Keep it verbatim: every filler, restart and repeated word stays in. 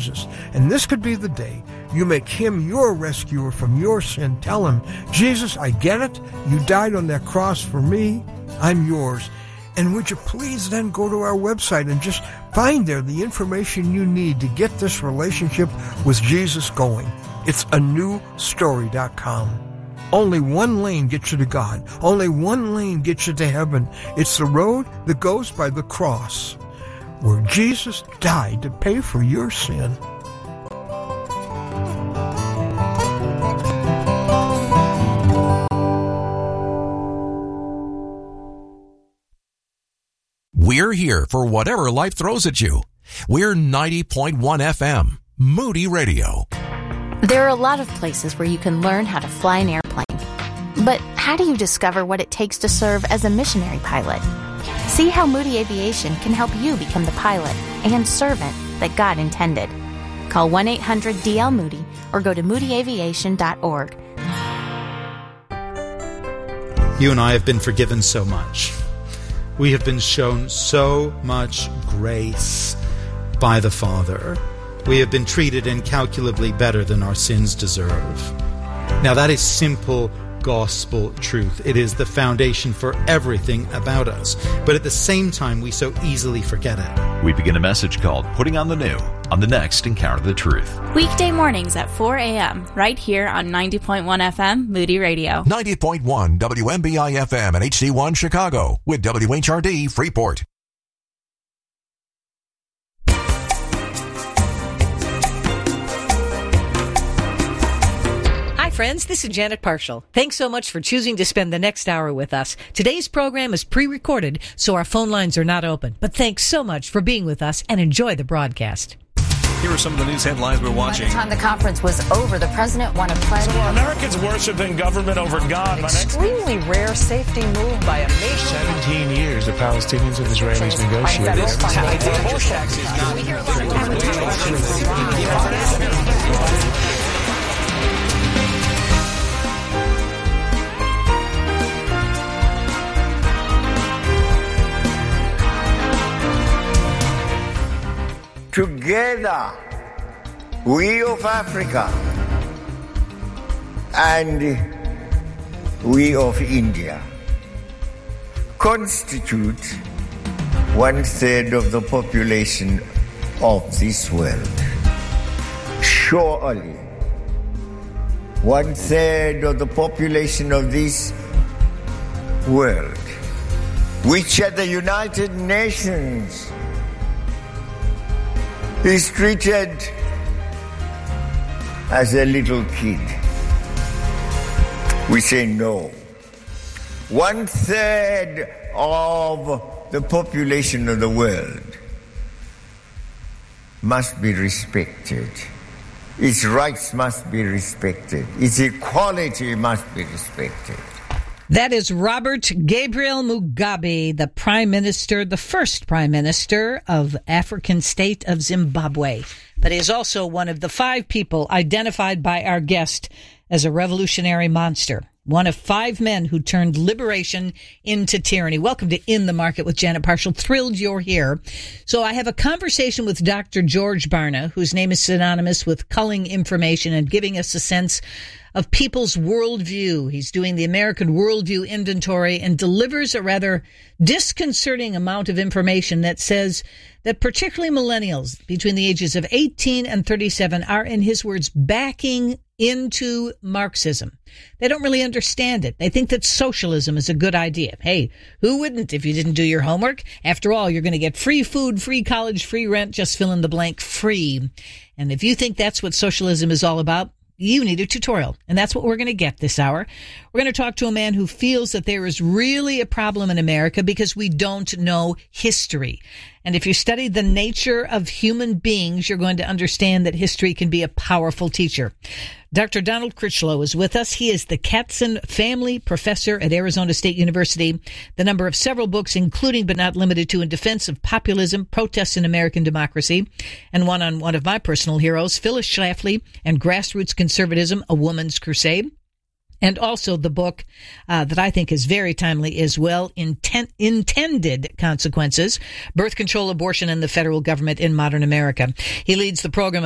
Jesus. And this could be the day you make him your rescuer from your sin. Tell him, Jesus, I get it. You died on that cross for me. I'm yours. And would you please then go to our website and just find there the information you need to get this relationship with Jesus going. It's a new story dot com. Only one lane gets you to God. Only one lane gets you to heaven. It's the road that goes by the cross, where Jesus died to pay for your sin. We're here for whatever life throws at you. We're ninety point one F M, Moody Radio. There are a lot of places where you can learn how to fly an airplane. But how do you discover what it takes to serve as a missionary pilot? See how Moody Aviation can help you become the pilot and servant that God intended. Call one eight hundred D L Moody or go to moody aviation dot org. You and I have been forgiven so much. We have been shown so much grace by the Father. We have been treated incalculably better than our sins deserve. Now that is simple gospel truth. It is the foundation for everything about us. But at the same time, we so easily forget it. We begin a message called Putting on the New on the next Encounter the Truth. Weekday mornings at four a.m. right here on ninety point one F M, Moody Radio. ninety point one W M B I F M and H D one Chicago with W H R D Freeport. Friends, this is Janet Parshall. Thanks so much for choosing to spend the next hour with us. Today's program is pre-recorded, so our phone lines are not open. But thanks so much for being with us and enjoy the broadcast. Here are some of the news headlines we're watching. By the time the conference was over, the president won a pledge. So are Americans worshiping government over God? An extremely rare safety move by a nation. Seventeen years the Palestinians and Israelis negotiated. Together, we of Africa and we of India constitute one-third of the population of this world. Surely, one-third of the population of this world, which at the United Nations is treated as a little kid. We say no. One third of the population of the world must be respected. Its rights must be respected. Its equality must be respected. That is Robert Gabriel Mugabe, the prime minister, the first prime minister of African state of Zimbabwe. But he is also one of the five people identified by our guest as a revolutionary monster. One of five men who turned liberation into tyranny. Welcome to In the Market with Janet Parshall. Thrilled you're here. So I have a conversation with Doctor George Barna, whose name is synonymous with culling information and giving us a sense of people's worldview. He's doing the American Worldview Inventory and delivers a rather disconcerting amount of information that says that particularly millennials between the ages of eighteen and thirty-seven are, in his words, backing into Marxism. They don't really understand it. They think that socialism is a good idea. Hey, who wouldn't if you didn't do your homework? After all, you're going to get free food, free college, free rent, just fill in the blank, free. And if you think that's what socialism is all about, you need a tutorial. And that's what we're going to get this hour. We're going to talk to a man who feels that there is really a problem in America because we don't know history. And if you study the nature of human beings, you're going to understand that history can be a powerful teacher. Doctor Donald Critchlow is with us. He is the Katzen Family Professor at Arizona State University. The number of several books, including but not limited to In Defense of Populism, Protests in American Democracy, and one on one of my personal heroes, Phyllis Schlafly and Grassroots Conservatism, A Woman's Crusade. And also the book uh, that I think is very timely as well, Intent, Intended Consequences, Birth Control, Abortion, and the Federal Government in Modern America. He leads the program